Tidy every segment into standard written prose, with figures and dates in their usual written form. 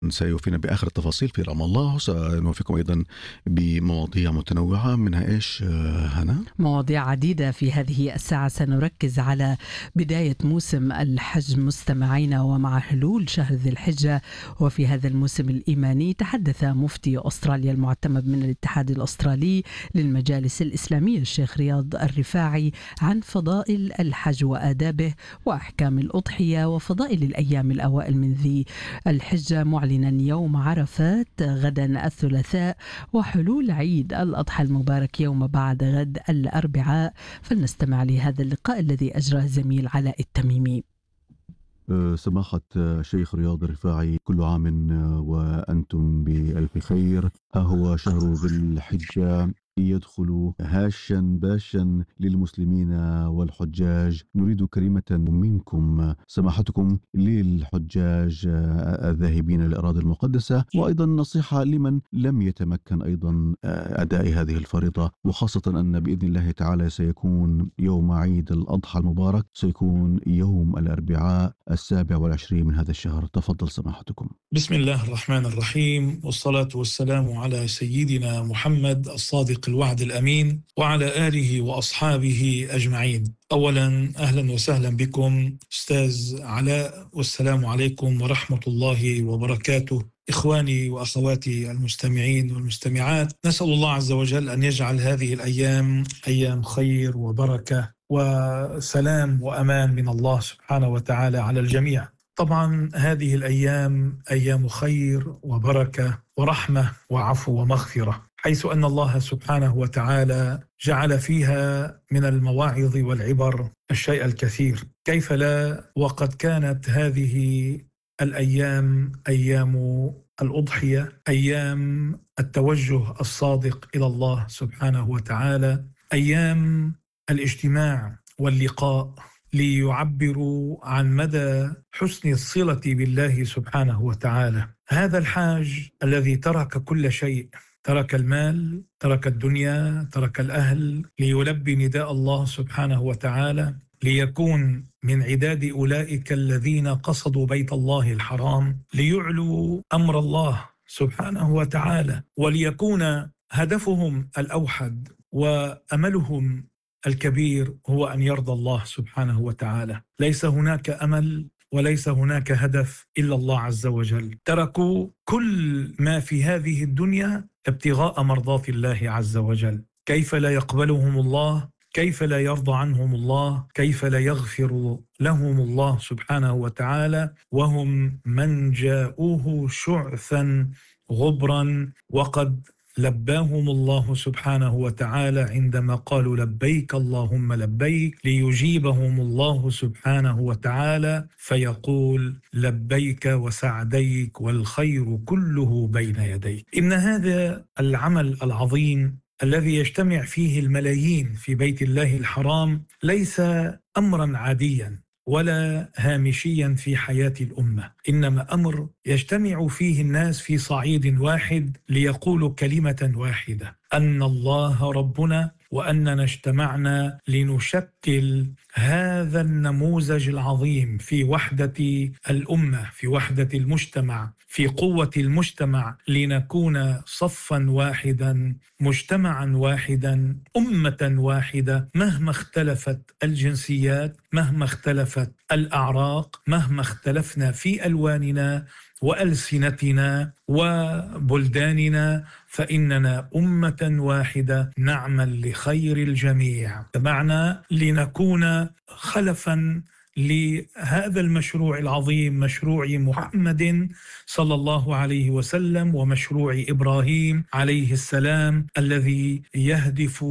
سيوفينا بآخر التفاصيل في رام الله. سنوافقكم أيضا بمواضيع متنوعة منها إيش هنا؟ مواضيع عديدة في هذه الساعة. سنركز على بداية موسم الحج مستمعينا، ومع حلول شهر ذي الحجة وفي هذا الموسم الإيماني تحدث مفتي أستراليا المعتمد من الاتحاد الأسترالي للمجالس الإسلامية الشيخ رياض الرفاعي عن فضائل الحج وآدابه وأحكام الأضحية وفضائل الأيام الأوائل من ذي الحجة، معلنا يوم عرفات غدا الثلاثاء وحلول عيد الأضحى المبارك يوم بعد غد الأربعاء. فلنستمع لهذا اللقاء الذي أجراه الزميل علاء التميمي. سماحة شيخ رياض الرفاعي، كل عام وأنتم بألف خير. هو شهر ذي الحجة يدخل هاشا باشا للمسلمين والحجاج. نريد كلمة منكم سماحتكم للحجاج الذاهبين للأراضي المقدسة، وأيضا نصيحة لمن لم يتمكن أيضا أداء هذه الفريضة، وخاصة أن بإذن الله تعالى سيكون يوم عيد الأضحى المبارك، سيكون يوم الأربعاء 27 من هذا الشهر. تفضل سماحتكم. بسم الله الرحمن الرحيم، والصلاة والسلام على سيدنا محمد الصادق الوعد الأمين وعلى آله وأصحابه أجمعين. أولا أهلا وسهلا بكم أستاذ علاء، والسلام عليكم ورحمة الله وبركاته. إخواني وأخواتي المستمعين والمستمعات، نسأل الله عز وجل أن يجعل هذه الأيام أيام خير وبركة وسلام وأمان من الله سبحانه وتعالى على الجميع. طبعا هذه الأيام أيام خير وبركة ورحمة وعفو ومغفرة، حيث أن الله سبحانه وتعالى جعل فيها من المواعظ والعبر الشيء الكثير. كيف لا وقد كانت هذه الأيام أيام الأضحية، أيام التوجه الصادق إلى الله سبحانه وتعالى، أيام الاجتماع واللقاء ليعبروا عن مدى حسن الصلة بالله سبحانه وتعالى. هذا الحاج الذي ترك كل شيء، ترك المال، ترك الدنيا، ترك الأهل، ليلبي نداء الله سبحانه وتعالى، ليكون من عداد أولئك الذين قصدوا بيت الله الحرام ليعلوا أمر الله سبحانه وتعالى، وليكون هدفهم الأوحد وأملهم الكبير هو أن يرضى الله سبحانه وتعالى. ليس هناك أمل وليس هناك هدف إلا الله عز وجل. تركوا كل ما في هذه الدنيا ابتغاء مرضات الله عز وجل. كيف لا يقبلهم الله؟ كيف لا يرضى عنهم الله؟ كيف لا يغفر لهم الله سبحانه وتعالى وهم من جاءوه شعثا غبرا، وقد لباهم الله سبحانه وتعالى عندما قالوا لبيك اللهم لبيك، ليجيبهم الله سبحانه وتعالى فيقول لبيك وسعديك والخير كله بين يديك. إن هذا العمل العظيم الذي يجتمع فيه الملايين في بيت الله الحرام ليس أمرا عاديا ولا هامشيا في حياة الأمة، إنما أمر يجتمع فيه الناس في صعيد واحد ليقولوا كلمة واحدة: أن الله ربنا، وأننا اجتمعنا لنشكل هذا النموذج العظيم في وحدة الأمة، في وحدة المجتمع، في قوة المجتمع، لنكون صفا واحدا، مجتمعا واحدا، أمة واحدة، مهما اختلفت الجنسيات، مهما اختلفت الأعراق، مهما اختلفنا في ألواننا وألسنتنا وبلداننا، فإننا أمة واحدة نعمل لخير الجميع. فمعنا لنكون خلفا لهذا المشروع العظيم، مشروع محمد صلى الله عليه وسلم ومشروع إبراهيم عليه السلام، الذي يهدف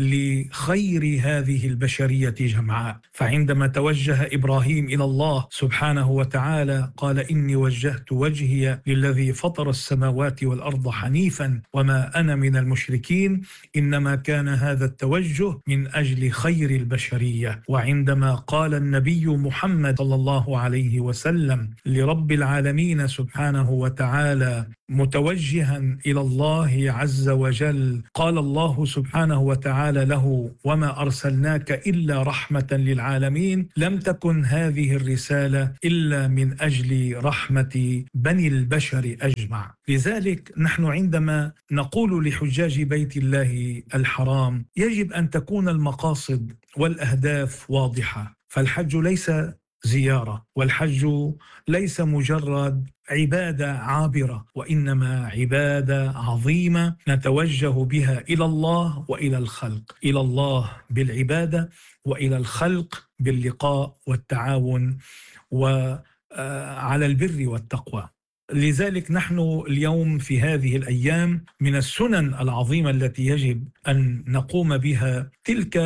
لخير هذه البشرية جمعاء. فعندما توجه إبراهيم إلى الله سبحانه وتعالى قال: إني وجهت وجهي للذي فطر السماوات والأرض حنيفا وما أنا من المشركين. إنما كان هذا التوجه من أجل خير البشرية. وعندما قال النبي محمد صلى الله عليه وسلم لرب العالمين سبحانه وتعالى متوجها إلى الله عز وجل. قال الله سبحانه وتعالى له: وما أرسلناك إلا رحمة للعالمين. لم تكن هذه الرسالة إلا من أجل رحمة بني البشر أجمع. لذلك نحن عندما نقول لحجاج بيت الله الحرام يجب أن تكون المقاصد والأهداف واضحة. فالحج ليس زيارة، والحج ليس مجرد عبادة عابرة، وإنما عبادة عظيمة نتوجه بها إلى الله وإلى الخلق، إلى الله بالعبادة وإلى الخلق باللقاء والتعاون وعلى البر والتقوى. لذلك نحن اليوم في هذه الأيام من السنن العظيمة التي يجب أن نقوم بها تلك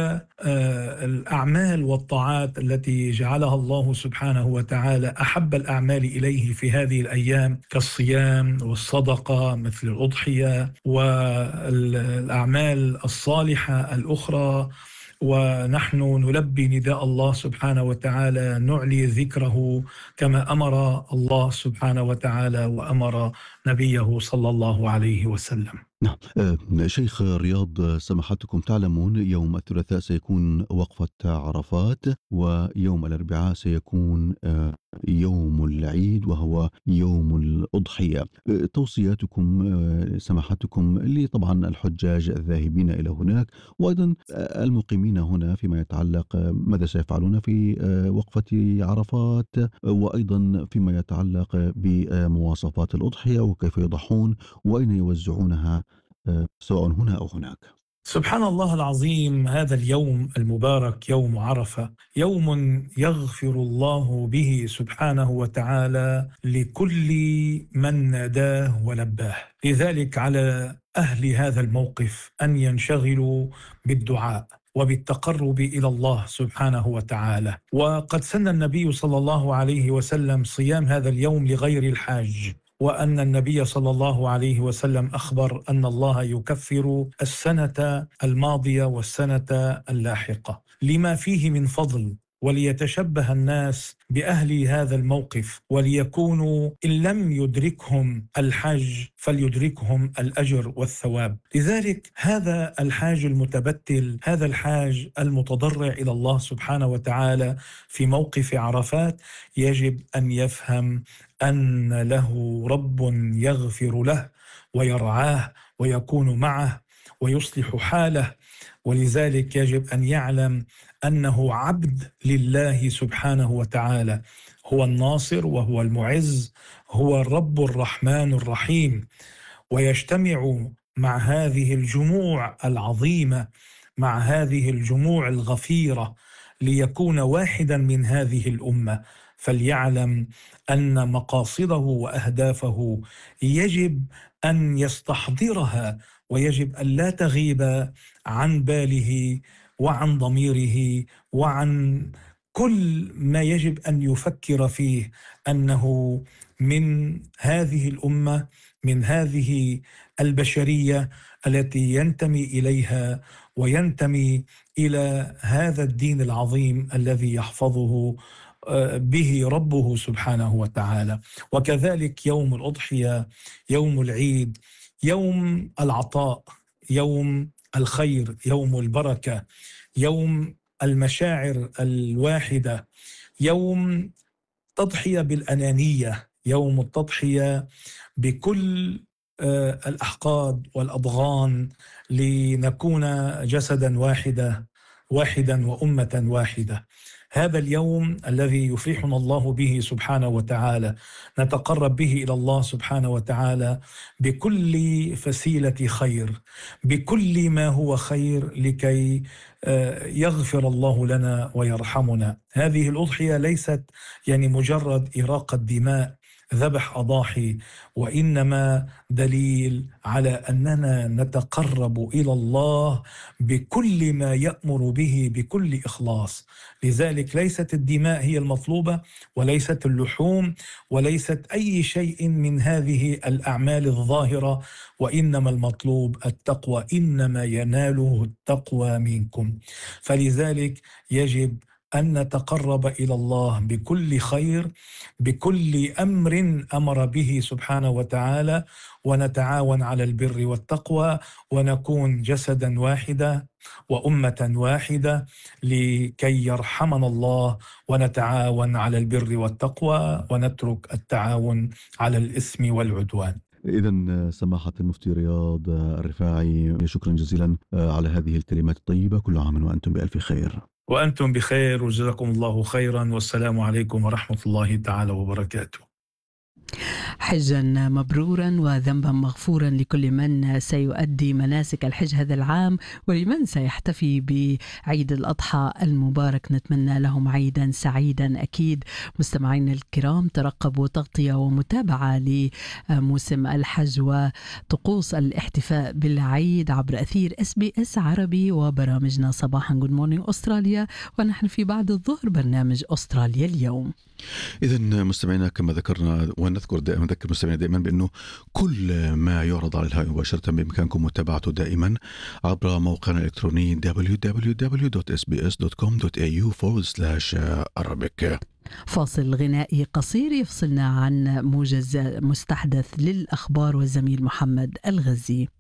الأعمال والطاعات التي جعلها الله سبحانه وتعالى أحب الأعمال إليه في هذه الأيام، كالصيام والصدقة مثل الأضحية والأعمال الصالحة الأخرى. ونحن نلبي نداء الله سبحانه وتعالى، نعلي ذكره كما أمر الله سبحانه وتعالى وأمر نبيه صلى الله عليه وسلم. نعم. شيخ رياض، سماحتكم تعلمون يوم الثلاثاء سيكون وقفة عرفات، ويوم الأربعاء سيكون يوم العيد وهو يوم الأضحية. توصياتكم سماحتكم طبعا الحجاج الذاهبين إلى هناك، وأيضا المقيمين هنا فيما يتعلق ماذا سيفعلون في وقفة عرفات، وأيضا فيما يتعلق بمواصفات الأضحية وكيف يضحون وأين يوزعونها سواء هنا أو هناك. سبحان الله العظيم، هذا اليوم المبارك يوم عرفة يوم يغفر الله به سبحانه وتعالى لكل من ناداه ولباه. لذلك على أهل هذا الموقف أن ينشغلوا بالدعاء وبالتقرب إلى الله سبحانه وتعالى. وقد سن النبي صلى الله عليه وسلم صيام هذا اليوم لغير الحاج، وأن النبي صلى الله عليه وسلم أخبر أن الله يكفر السنة الماضية والسنة اللاحقة لما فيه من فضل، وليتشبه الناس بأهل هذا الموقف، وليكونوا إن لم يدركهم الحج فليدركهم الأجر والثواب. لذلك هذا الحاج المتبتل، هذا الحاج المتضرع إلى الله سبحانه وتعالى في موقف عرفات، يجب أن يفهم أن له رب يغفر له ويرعاه ويكون معه ويصلح حاله. ولذلك يجب أن يعلم أنه عبد لله سبحانه وتعالى، هو الناصر وهو المعز، هو الرب الرحمن الرحيم. ويجتمع مع هذه الجموع العظيمة، مع هذه الجموع الغفيرة، ليكون واحدا من هذه الأمة. فليعلم أن مقاصده وأهدافه يجب أن يستحضرها، ويجب أن لا تغيب عن باله وعن ضميره وعن كل ما يجب أن يفكر فيه، أنه من هذه الأمة، من هذه البشرية التي ينتمي إليها وينتمي إلى هذا الدين العظيم الذي يحفظه به ربه سبحانه وتعالى. وكذلك يوم الأضحية، يوم العيد، يوم العطاء، يوم الخير، يوم البركة، يوم المشاعر الواحدة، يوم تضحية بالأنانية، يوم التضحية بكل الأحقاد والأضغان لنكون جسدا واحدا وأمة واحدة. هذا اليوم الذي يفرحنا الله به سبحانه وتعالى، نتقرب به إلى الله سبحانه وتعالى بكل فسيلة خير، بكل ما هو خير، لكي يغفر الله لنا ويرحمنا. هذه الأضحية ليست مجرد إراقة دماء، ذبح أضاحي، وإنما دليل على أننا نتقرب إلى الله بكل ما يأمر به بكل إخلاص. لذلك ليست الدماء هي المطلوبة، وليست اللحوم، وليست أي شيء من هذه الأعمال الظاهرة، وإنما المطلوب التقوى، إنما يناله التقوى منكم. فلذلك يجب أن نتقرب إلى الله بكل خير، بكل أمر أمر به سبحانه وتعالى، ونتعاون على البر والتقوى، ونكون جسدا واحدا وأمة واحدة لكي يرحمنا الله، ونتعاون على البر والتقوى ونترك التعاون على الإثم والعدوان. إذن سماحة المفتي رياض الرفاعي، شكرا جزيلا على هذه الكلمات الطيبة. كل عام وأنتم بألف خير. وأنتم بخير وجزاكم الله خيرا، والسلام عليكم ورحمة الله تعالى وبركاته. حجا مبرورا وذنبا مغفورا لكل من سيؤدي مناسك الحج هذا العام، ولمن سيحتفي بعيد الأضحى المبارك. نتمنى لهم عيدا سعيدا. أكيد مستمعينا الكرام، ترقبوا تغطية ومتابعة لموسم الحج وطقوس الاحتفاء بالعيد عبر أثير SBS عربي وبرامجنا صباحا جود مورنينج أستراليا، ونحن في بعد الظهر برنامج أستراليا اليوم. إذن مستمعينا، كما ذكرنا نذكر مستمعينا دائما بأنه كل ما يعرض على الهواء مباشرة بإمكانكم متابعته دائما عبر موقعنا الإلكتروني www.sbs.com.au/Arabic. فاصل غنائي قصير يفصلنا عن موجز مستحدث للأخبار والزميل محمد الغزي.